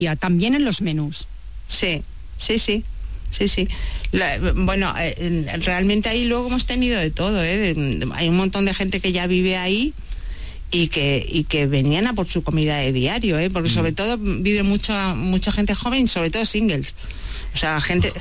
también en los menús. Sí. Realmente ahí luego hemos tenido de todo, hay un montón de gente que ya vive ahí y que venían a por su comida de diario, porque sobre todo vive mucha gente joven, sobre todo singles. O sea, gente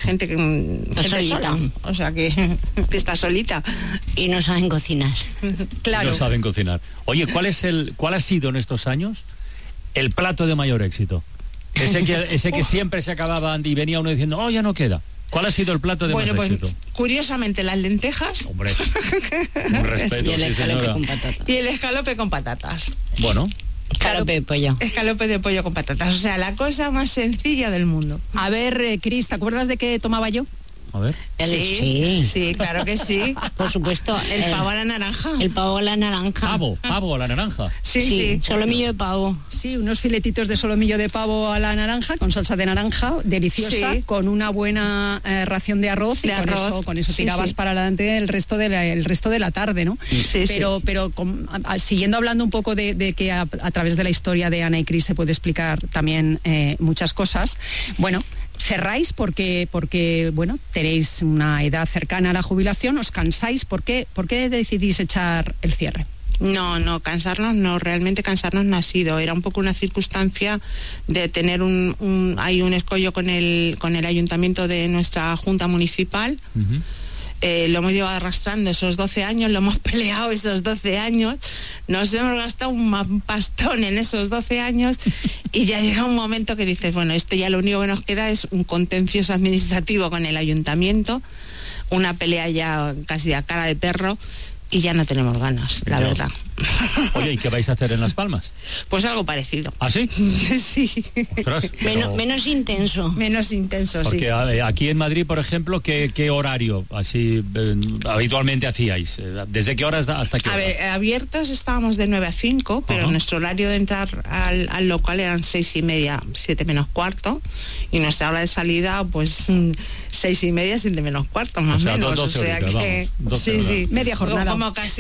sola, o sea, que está solita. Y no saben cocinar. Claro. No saben cocinar. Oye, ¿cuál ha sido en estos años el plato de mayor éxito? Ese que siempre se acababa y venía uno diciendo, ya no queda. ¿Cuál ha sido el plato de mayor éxito? Curiosamente, las lentejas. Hombre, un respeto, y el escalope con patatas. Y el escalope con patatas. Bueno. Escalope de pollo. Escalope de pollo con patatas. O sea, la cosa más sencilla del mundo. A ver, Cris, ¿te acuerdas de qué tomaba yo? A ver. Sí, claro que sí. Por supuesto. El pavo a la naranja. El pavo a la naranja. Pavo a la naranja. Sí. Solomillo de pavo. Sí, unos filetitos de solomillo de pavo a la naranja, con salsa de naranja, deliciosa, con una buena ración de arroz. Con eso tirabas para adelante el resto de la tarde, ¿no? Pero siguiendo hablando un poco de que a través de la historia de Ana y Cris se puede explicar también muchas cosas. Bueno, cerráis porque bueno, tenéis una edad cercana a la jubilación, os cansáis. ¿Por qué decidís echar el cierre? No, cansarnos no, realmente cansarnos no ha sido. Era un poco una circunstancia de tener hay un escollo con el ayuntamiento de nuestra junta municipal. Uh-huh. Lo hemos llevado arrastrando esos 12 años, lo hemos peleado esos 12 años, nos hemos gastado un pastón en esos 12 años y ya llega un momento que dices, bueno, esto ya lo único que nos queda es un contencioso administrativo con el ayuntamiento, una pelea ya casi a cara de perro y ya no tenemos ganas, la verdad. Oye, ¿y qué vais a hacer en Las Palmas? Pues algo parecido. ¿Ah, sí? Sí. Ostras, menos intenso. Menos intenso, porque, sí. Porque aquí en Madrid, por ejemplo, ¿qué horario así habitualmente hacíais? ¿Desde qué horas hasta qué hora? A ver, abiertos estábamos de 9 a 5, pero uh-huh. Nuestro horario de entrar al local eran 6:30, 7 menos cuarto, y nuestra hora de salida, pues 6:30, 7 menos cuarto, más o menos. 12 o sea horitas, que... vamos, sí, media jornada.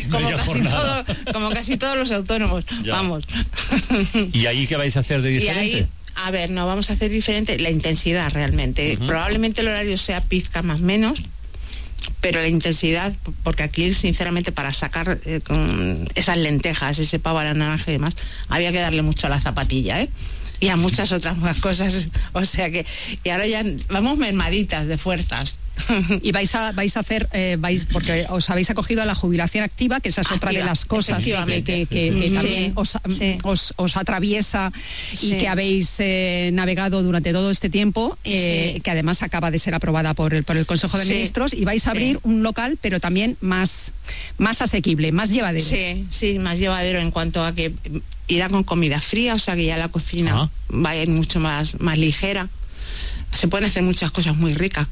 Como casi todos los autónomos, ya. Vamos. ¿Y ahí qué vais a hacer de diferente? Ahí, a ver, no vamos a hacer diferente la intensidad realmente. Uh-huh. Probablemente el horario sea pizca más menos, pero la intensidad, porque aquí sinceramente para sacar esas lentejas, ese pavo a la naranja y demás, había que darle mucho a la zapatilla, y a muchas otras más cosas, o sea que, y ahora ya vamos mermaditas de fuerzas. Y vais a hacer, porque os habéis acogido a la jubilación activa, que esa es otra de las cosas que también os atraviesa, y que habéis navegado durante todo este tiempo, que además acaba de ser aprobada por el Consejo de Ministros, y vais a abrir un local, pero también más asequible, más llevadero. Sí, más llevadero en cuanto a que irá con comida fría, o sea que ya la cocina va a ir mucho más ligera. Se pueden hacer muchas cosas muy ricas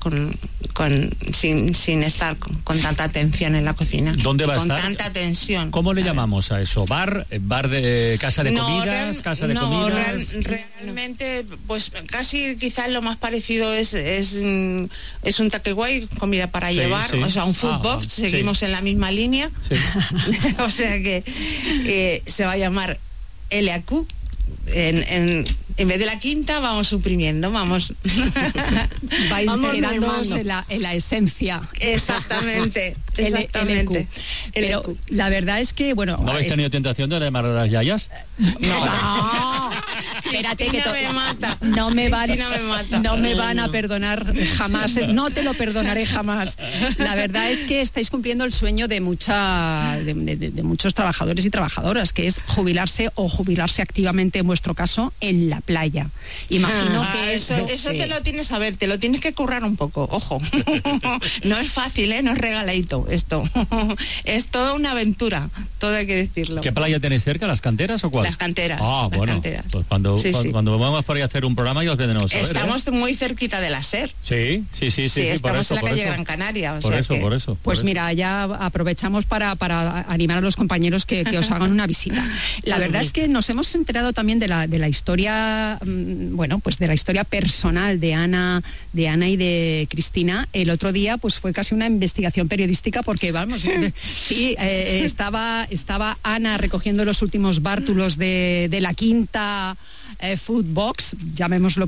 sin estar con tanta atención en la cocina. ¿Dónde va a estar? Con tanta tensión. ¿Cómo le llamamos a eso? ¿Bar de casa de comidas? ¿Casa de comidas? Realmente, pues casi quizás lo más parecido es un takeaway, comida para llevar, o sea, un food box, seguimos en la misma línea. Sí. O sea que se va a llamar LAQ. En vez de la quinta vamos suprimiendo, vamos quedándonos en la esencia. Exactamente. Pero la verdad es que, bueno... ¿No habéis tenido tentación de llamar a las yayas? No. Espérate que no me van a perdonar jamás. No te lo perdonaré jamás. La verdad es que estáis cumpliendo el sueño de muchos trabajadores y trabajadoras, que es jubilarse activamente, en vuestro caso, en la playa. Imagino que eso te lo tienes a ver, te lo tienes que currar un poco, ojo. No es fácil, no es regaladito esto. Es toda una aventura, todo hay que decirlo. ¿Qué playa tenéis cerca? ¿Las Canteras o cuál? Las Canteras. Bueno, Canteras. Pues cuando vamos por ahí a hacer un programa ya os vendremos a ver. Estamos muy cerquita de la SER. Sí, estamos en la calle Gran Canaria. Por eso. Pues mira, ya aprovechamos para animar a los compañeros que os hagan una visita. La verdad es que nos hemos enterado también de la historia, pues de la historia personal de Ana y de Cristina. El otro día pues fue casi una investigación periodística, porque vamos, estaba Ana recogiendo los últimos bártulos de la quinta food box, llamémoslo